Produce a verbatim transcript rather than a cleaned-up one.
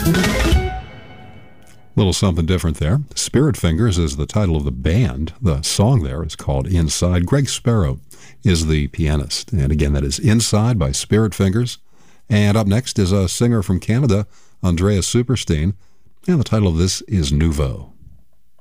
Little something different there. Spirit Fingers is the title of the band. The song there is called Inside. Greg Sparrow is the pianist. And again, that is Inside by Spirit Fingers. And up next is a singer from Canada, Andrea Superstein. And the title of this is Nouveau.